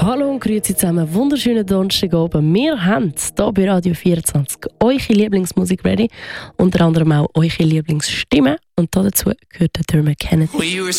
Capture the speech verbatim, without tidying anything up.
Hallo und grüezi zusammen, wunderschönen Donnerstagabend. Wir haben hier bei Radio vierundzwanzig eure Lieblingsmusik ready, unter anderem auch eure Lieblingsstimmen und dazu gehört der Dermot Kennedy.